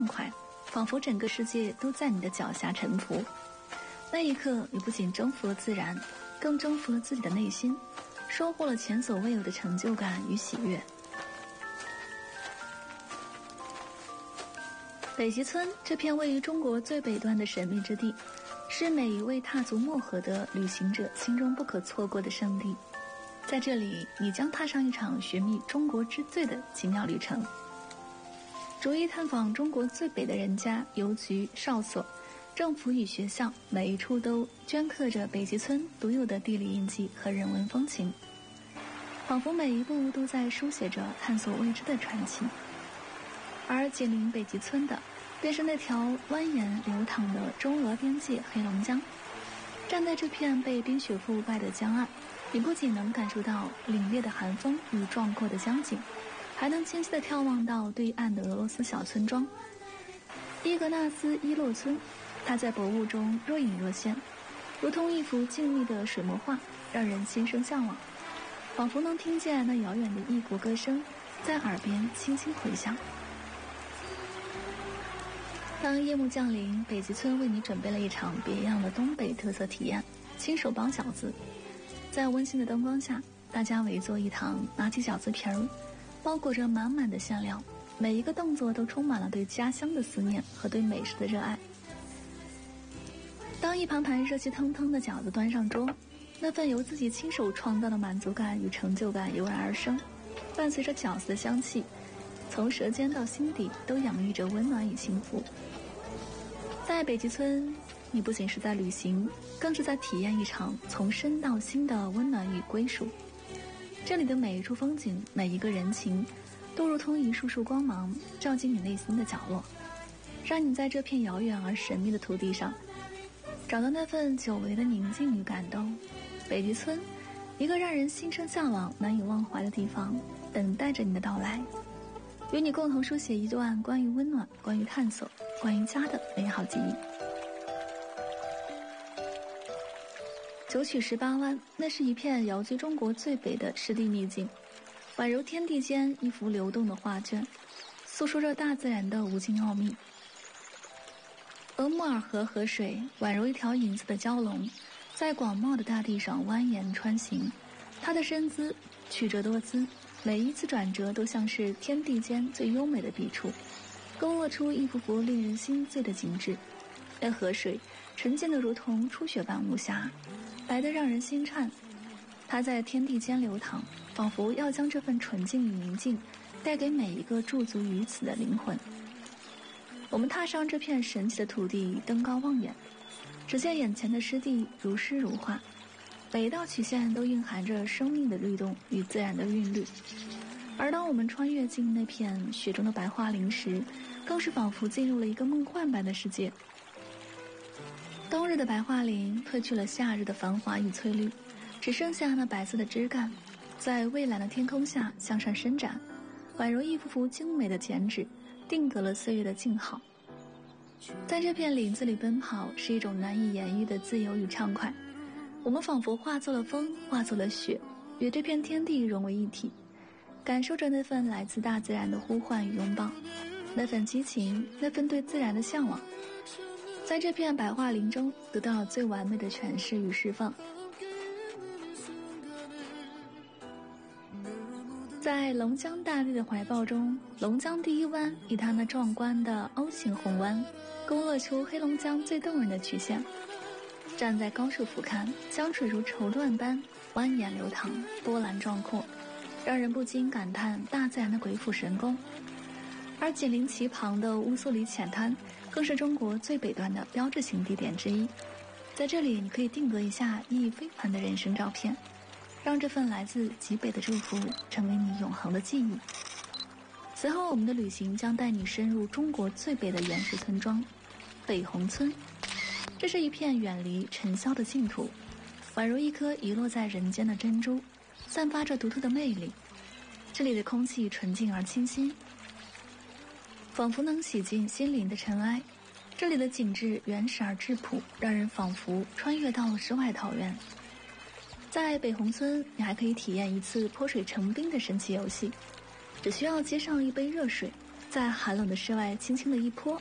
快，仿佛整个世界都在你的脚下沉浮。那一刻，你不仅征服了自然，更征服了自己的内心，收获了前所未有的成就感与喜悦。北极村这片位于中国最北端的神秘之地，是每一位踏足漠河的旅行者心中不可错过的圣地。在这里，你将踏上一场寻觅中国之最的奇妙旅程，逐一探访中国最北的人家、邮局、哨所、政府与学校，每一处都镌刻着北极村独有的地理印记和人文风情，仿佛每一步都在书写着探索未知的传奇。而紧邻北极村的，便是那条蜿蜒流淌的中俄边界黑龙江。站在这片被冰雪覆盖的江岸，你不仅能感受到凛冽的寒风与壮阔的江景，还能清晰地眺望到对岸的俄罗斯小村庄伊格纳斯伊洛村。它在薄雾中若隐若现，如同一幅静谧的水墨画，让人心生向往，仿佛能听见那遥远的异国歌声在耳边轻轻回响。当夜幕降临，北极村为你准备了一场别样的东北特色体验——亲手包饺子。在温馨的灯光下，大家围坐一堂，拿起饺子皮儿，包裹着满满的馅料，每一个动作都充满了对家乡的思念和对美食的热爱。当一盘盘热气腾腾的饺子端上桌，那份由自己亲手创造的满足感与成就感油然而生，伴随着饺子的香气，从舌尖到心底都洋溢着温暖与幸福。在北极村，你不仅是在旅行，更是在体验一场从身到心的温暖与归属。这里的每一处风景，每一个人情，都如同一束束光芒，照进你内心的角落，让你在这片遥远而神秘的土地上找到那份久违的宁静与感动。北极村，一个让人心生向往、难以忘怀的地方，等待着你的到来，与你共同书写一段关于温暖、关于探索、关于家的美好记忆。九曲18湾，那是一片遥居中国最北的湿地秘境，宛如天地间一幅流动的画卷，诉说着大自然的无尽奥秘。额木尔河河水宛如一条银色的蛟龙，在广袤的大地上蜿蜒穿行，它的身姿曲折多姿，每一次转折都像是天地间最优美的笔触，勾勒出一幅幅令人心醉的景致。那河水纯净的如同初雪般无瑕，白得让人心颤。它在天地间流淌，仿佛要将这份纯净与宁静带给每一个驻足于此的灵魂。我们踏上这片神奇的土地，登高望远，只见眼前的湿地如诗如画，每一道曲线都蕴含着生命的律动与自然的韵律。而当我们穿越进那片雪中的白桦林时，更是仿佛进入了一个梦幻般的世界。冬日的白桦林褪去了夏日的繁华与翠绿，只剩下那白色的枝干，在蔚蓝的天空下向上伸展，宛如一幅幅精美的剪纸，定格了岁月的静好。在这片林子里奔跑，是一种难以言喻的自由与畅快。我们仿佛化作了风，化作了雪，与这片天地融为一体，感受着那份来自大自然的呼唤与拥抱，那份激情，那份对自然的向往，在这片白桦林中得到了最完美的诠释与释放。在龙江大地的怀抱中，龙江第一湾以它那壮观的 O 型红湾，勾勒出黑龙江最动人的曲线。站在高处俯瞰，江水如绸缎般蜿蜒流淌，波澜壮阔，让人不禁感叹大自然的鬼斧神工。而紧邻其旁的乌苏里浅滩，更是中国最北端的标志性地点之一。在这里，你可以定格一下意义非凡的人生照片，让这份来自极北的祝福成为你永恒的记忆。随后，我们的旅行将带你深入中国最北的原始村庄北红村。这是一片远离尘嚣的净土，宛如一颗遗落在人间的珍珠，散发着独特的魅力。这里的空气纯净而清新，仿佛能洗净心灵的尘埃。这里的景致原始而质朴，让人仿佛穿越到了世外桃源。在北红村，你还可以体验一次泼水成冰的神奇游戏，只需要接上一杯热水， 在寒冷的室外轻轻的一泼，